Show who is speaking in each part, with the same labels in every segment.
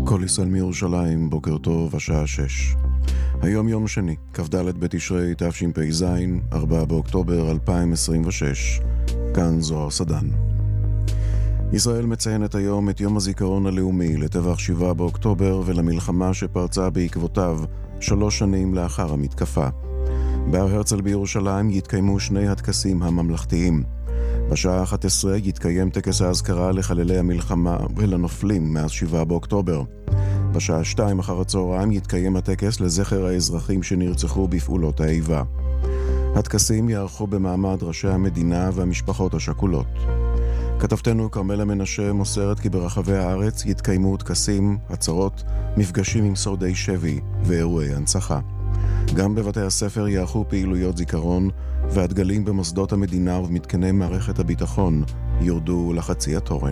Speaker 1: כל ישראל מירושלים, בוקר טוב, השעה 6. היום יום שני, כ"ד בתשרי תשפ"ז, 4 באוקטובר 2026. כאן זוהר סדן. ישראל מציינת היום את יום הזיכרון הלאומי לטבח 7 באוקטובר ולמלחמה שפרצה בעקבותיו 3 שנים לאחר המתקפה. בהר הרצל בירושלים יתקיימו שני הטקסים הממלכתיים. בשעה 11 יתקיים טקס ההזכרה לחללי המלחמה ולנופלים מאז 7 באוקטובר. בשעה 2 אחר הצהריים יתקיים הטקס לזכר האזרחים שנרצחו בפעולות האיבה. הטקסים יערכו במעמד ראשי המדינה והמשפחות השכולות. כתבתנו כרמלה מנשה מוסרת כי ברחבי הארץ יתקיימו טקסים, עצרות, מפגשים עם שורדי שבי ואירועי הנצחה. גם בבתי הספר יערכו פעילויות זיכרון, והדגלים במוסדות המדינה ובמתקני מערכת הביטחון יורדו לחצי התורן.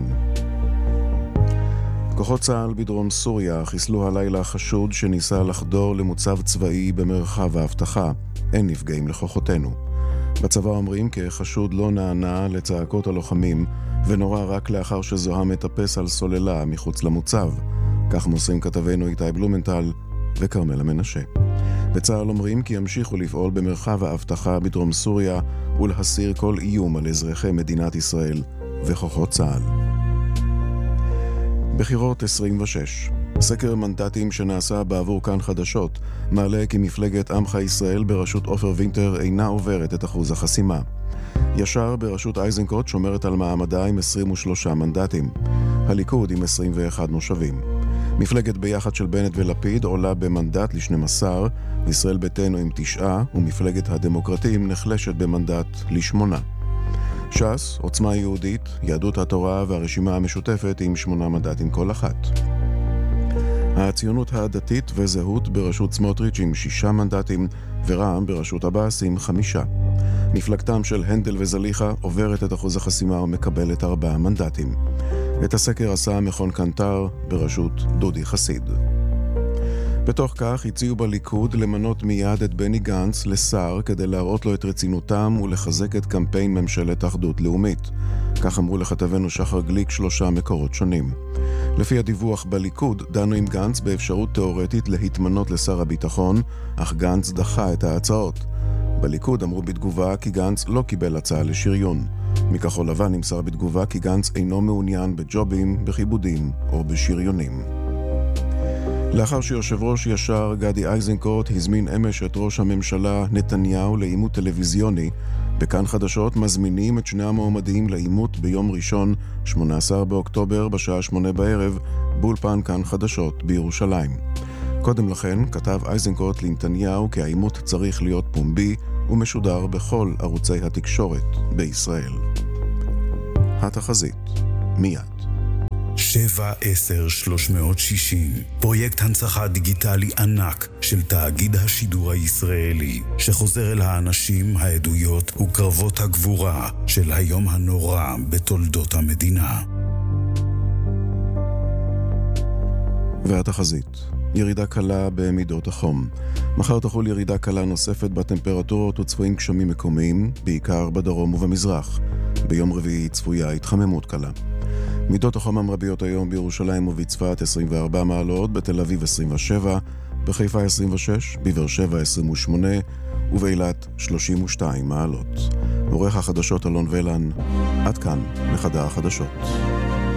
Speaker 1: כוחות צה"ל בדרום סוריה חיסלו הלילה חשוד שניסה לחדור למוצב צבאי במרחב האבטחה. אין נפגעים לכוחותינו. בצבא אומרים כי החשוד לא נענה לצעקות הלוחמים ונורא רק לאחר שזוהם מטפס על סוללה מחוץ למוצב. כך מוסרים כתבנו איתי בלומנטל וכרמלה מנשה. בצה"ל אומרים כי ימשיכו לפעול במרחב האבטחה בדרום סוריה ולהסיר כל איום על אזרחי מדינת ישראל וכוחות צה"ל. בחירות 26. סקר מנדטים שנעשה בעבור כאן חדשות מעלה כי מפלגת עמך ישראל בראשות עופר וינטר אינה עוברת את אחוז החסימה. ישר בראשות איזנקוט שומרת על מעמדה עם 23 מנדטים. הליכוד עם 21 מושבים. מפלגת ביחד של בנט ולפיד עולה במנדט ל-12, ישראל ביתנו עם 9, ומפלגת הדמוקרטים נחלשת במנדט ל-8. ש"ס, עוצמה יהודית, יהדות התורה והרשימה המשותפת עם 8 מנדטים כל אחת. הציונות הדתית וזהות בראשות סמוטריץ' עם 6 מנדטים, ורע"מ בראשות עבאס עם 5. מפלגתם של הנדל וזליחה עוברת את אחוז החסימה ומקבלת 4 מנדטים. את הסקר עשה מכון קנטר בראשות דודי חסיד. בתוך כך הציעו בליכוד למנות מיד את בני גנץ לשר כדי להראות לו את רצינותם ולחזק את קמפיין ממשלת אחדות לאומית. כך אמרו לכתבנו שחר גליק 3 מקורות שונים. לפי הדיווח בליכוד דנו עם גנץ באפשרות תיאורטית להתמנות לשר הביטחון, אך גנץ דחה את ההצעות. בליכוד אמרו בתגובה כי גנץ לא קיבל הצעה לשריון. מכחול לבן נמסר בתגובה כי גנץ אינו מעוניין בג'ובים, בכיבודים או בשריונים. לאחר שיושב ראש ישר גדי איזנקוט הזמין אמש את ראש הממשלה נתניהו לעימות טלוויזיוני, בכאן חדשות מזמינים את שני המועמדים לעימות ביום ראשון 18 באוקטובר בשעה 8 בערב באולפן כאן חדשות בירושלים. קודם לכן כתב איזנקוט לנתניהו כי העימות צריך להיות פומבי ומשודר בכל ערוצי התקשורת בישראל. התחזית מיד.
Speaker 2: 7-10-360 פרויקט הנצחה דיגיטלי ענק של תאגיד השידור הישראלי שחוזר אל האנשים, העדויות וקרבות הגבורה של היום הנורא בתולדות המדינה.
Speaker 1: והתחזית, ירידה קלה במידות החום. מחר תחול ירידה קלה נוספת בטמפרטורות וצפויים גשמים מקומיים, בעיקר בדרום ובמזרח. ביום רביעי צפויה התחממות קלה. מידות החום המרביות היום בירושלים ובצפת 24 מעלות, בתל אביב 27, בחיפה 26, בבאר שבע 28 ובאילת 32 מעלות. עורך החדשות אלון ולן, עד כאן מחדר החדשות.